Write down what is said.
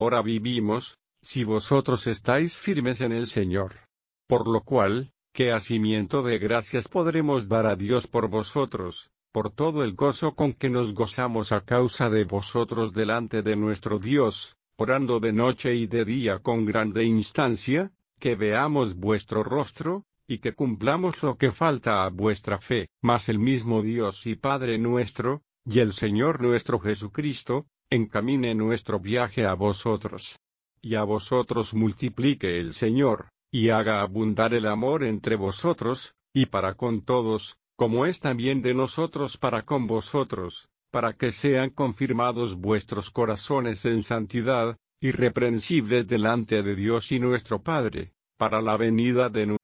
ahora vivimos, si vosotros estáis firmes en el Señor. Por lo cual, ¿qué hacimiento de gracias podremos dar a Dios por vosotros, por todo el gozo con que nos gozamos a causa de vosotros delante de nuestro Dios, orando de noche y de día con grande instancia, que veamos vuestro rostro, y que cumplamos lo que falta a vuestra fe? Mas el mismo Dios y Padre nuestro, y el Señor nuestro Jesucristo, encamine nuestro viaje a vosotros. Y a vosotros multiplique el Señor, y haga abundar el amor entre vosotros, y para con todos, como es también de nosotros para con vosotros, para que sean confirmados vuestros corazones en santidad, irreprensibles delante de Dios y nuestro Padre, para la venida de